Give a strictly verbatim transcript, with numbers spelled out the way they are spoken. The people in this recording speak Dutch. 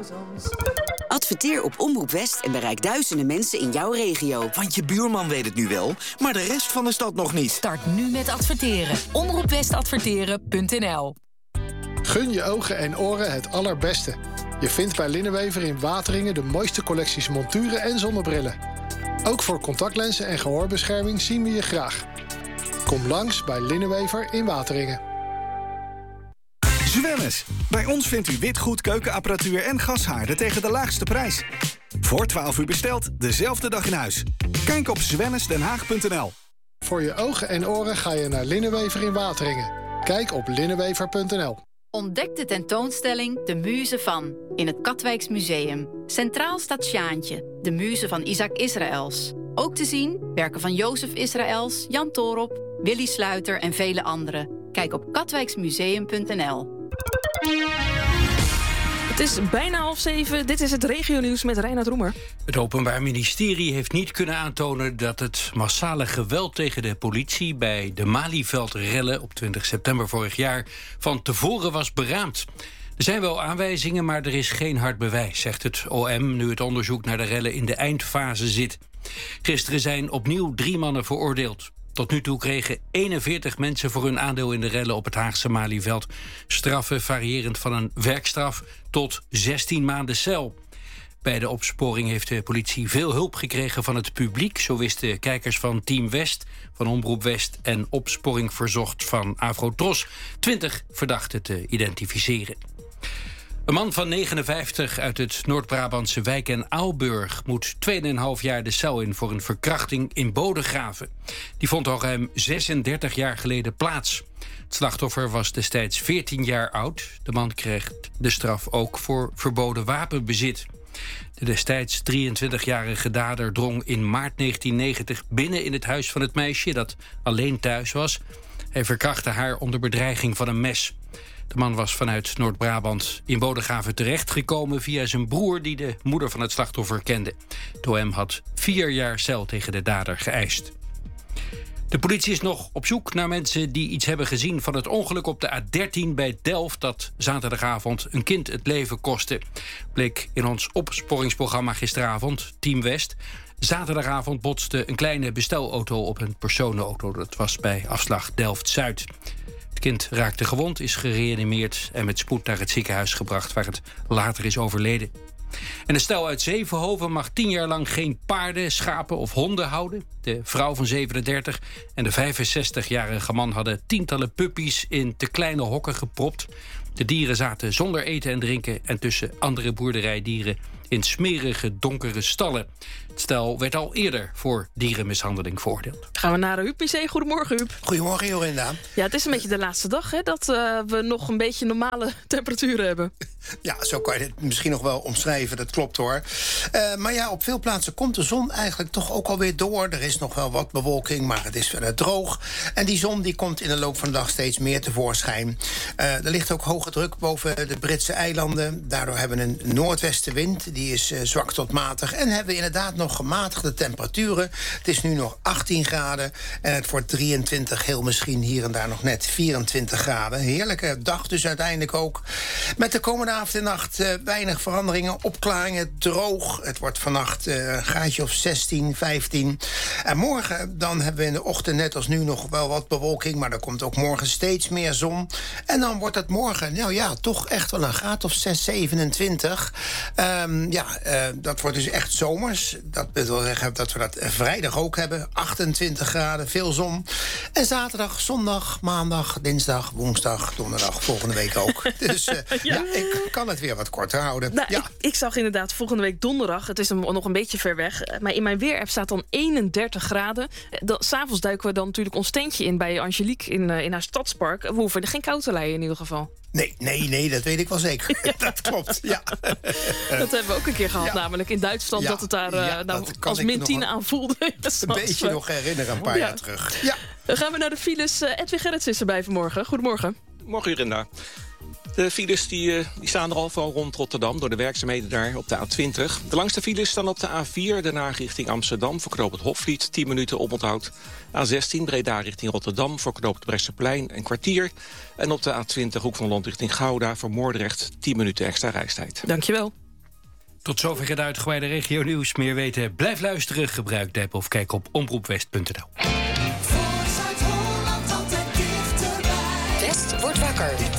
Adverteer op Omroep West en bereik duizenden mensen in jouw regio. Want je buurman weet het nu wel, maar de rest van de stad nog niet. Start nu met adverteren. omroep west adverteren punt n l. Gun je ogen en oren het allerbeste. Je vindt bij Linnenwever in Wateringen de mooiste collecties monturen en zonnebrillen. Ook voor contactlenzen en gehoorbescherming zien we je graag. Kom langs bij Linnenwever in Wateringen. Zwemmes. Bij ons vindt u witgoed, keukenapparatuur en gashaarden tegen de laagste prijs. Voor twaalf uur besteld, dezelfde dag in huis. Kijk op zwemmes-den-haag punt n l. Voor je ogen en oren ga je naar Linnenwever in Wateringen. Kijk op linnenwever punt n l. Ontdek de tentoonstelling De Muze van in het Katwijks Museum. Centraal staat Sjaantje, de muze van Isaac Israëls. Ook te zien werken van Jozef Israëls, Jan Toorop, Willy Sluiter en vele anderen. Kijk op katwijksmuseum punt n l. Het is bijna half zeven. Dit is het regionieuws met Reinhard Roemer. Het Openbaar Ministerie heeft niet kunnen aantonen dat het massale geweld tegen de politie bij de Malieveld-rellen op twintig september vorig jaar van tevoren was beraamd. Er zijn wel aanwijzingen, maar er is geen hard bewijs, zegt het O M nu het onderzoek naar de rellen in de eindfase zit. Gisteren zijn opnieuw drie mannen veroordeeld. Tot nu toe kregen eenenveertig mensen voor hun aandeel in de rellen op het Haagse Malieveld straffen variërend van een werkstraf tot zestien maanden cel. Bij de opsporing heeft de politie veel hulp gekregen van het publiek. Zo wisten kijkers van Team West, van Omroep West en Opsporing Verzocht van Afrotros twintig verdachten te identificeren. Een man van negenenvijftig uit het Noord-Brabantse wijk en Aalburg moet tweeënhalf jaar de cel in voor een verkrachting in Bodegraven. Die vond al ruim zesendertig jaar geleden plaats. Het slachtoffer was destijds veertien jaar oud. De man kreeg de straf ook voor verboden wapenbezit. De destijds drieëntwintigjarige dader drong in maart negentien negentig binnen in het huis van het meisje dat alleen thuis was. Hij verkrachtte haar onder bedreiging van een mes. De man was vanuit Noord-Brabant in Bodegraven terechtgekomen via zijn broer die de moeder van het slachtoffer kende. Het O M had vier jaar cel tegen de dader geëist. De politie is nog op zoek naar mensen die iets hebben gezien van het ongeluk op de A dertien bij Delft dat zaterdagavond een kind het leven kostte. Bleek in ons opsporingsprogramma gisteravond, Team West. Zaterdagavond botste een kleine bestelauto op een personenauto. Dat was bij afslag Delft-Zuid. Het kind raakte gewond, is gereanimeerd en met spoed naar het ziekenhuis gebracht waar het later is overleden. En een stel uit Zevenhoven mag tien jaar lang geen paarden, schapen of honden houden. De vrouw van zevenendertig en de vijfenzestigjarige man hadden tientallen puppies in te kleine hokken gepropt. De dieren zaten zonder eten en drinken en tussen andere boerderijdieren in smerige, donkere stallen. Het stel werd al eerder voor dierenmishandeling veroordeeld. Gaan we naar Huub Pincé. Goedemorgen, Huub. Goedemorgen, Jorinda. Ja, het is een beetje de laatste dag hè, dat uh, we nog een beetje normale temperaturen hebben. Ja, zo kan je het misschien nog wel omschrijven, dat klopt hoor. Uh, maar ja, op veel plaatsen komt de zon eigenlijk toch ook alweer door. Er is nog wel wat bewolking, maar het is verder droog. En die zon die komt in de loop van de dag steeds meer tevoorschijn. Uh, er ligt ook hoge druk boven de Britse eilanden. Daardoor hebben we een noordwestenwind, die is uh, zwak tot matig. En hebben we inderdaad nog gematigde temperaturen. Het is nu nog achttien graden en het wordt drieëntwintig, heel misschien hier en daar nog net vierentwintig graden. Heerlijke dag dus uiteindelijk ook. Met de komende avond en nacht uh, weinig veranderingen, opklaringen, droog. Het wordt vannacht uh, een graadje of zestien, vijftien. En morgen dan hebben we in de ochtend net als nu nog wel wat bewolking, maar er komt ook morgen steeds meer zon. En dan wordt het morgen, nou ja, toch echt wel een graad of zes, zevenentwintig. Um, ja, uh, dat wordt dus echt zomers. Dat wil zeggen dat we dat vrijdag ook hebben. achtentwintig graden, veel zon. En zaterdag, zondag, maandag, dinsdag, woensdag, donderdag, volgende week ook. Dus uh, ja. ja, ik kan het weer wat korter houden. Nou, ja. ik, ik zag inderdaad volgende week donderdag, het is een, nog een beetje ver weg, maar in mijn weerapp staat dan eenendertig graden. S'avonds duiken we dan natuurlijk ons tentje in bij Angelique in, uh, in haar stadspark. We hoeven er geen kou te leien in ieder geval. Nee, nee, nee, dat weet ik wel zeker. Ja. Dat klopt, ja. Dat hebben we ook een keer gehad, ja. namelijk in Duitsland, ja. dat het daar uh, ja, nou, als min tien aanvoelde. Een beetje nog herinneren, een paar ja. jaar terug. Ja. Dan gaan we naar de files. Uh, Edwin Gerrits is erbij vanmorgen. Goedemorgen. Morgen, Jorinda. De files die, die staan er al vooral rond Rotterdam door de werkzaamheden daar op de A twintig. De langste files staan op de A vier, daarna richting Amsterdam voor knooppunt Hofvliet, tien minuten oponthoud. A zestien, Breda richting Rotterdam voor knooppunt Bresseplein, een kwartier. En op de A twintig, Hoek van Holland richting Gouda voor Moordrecht, tien minuten extra reistijd. Dankjewel. Tot zover het uitgebreide regionieuws. Meer weten, blijf luisteren, gebruik de app of kijk op omroepwest punt n l.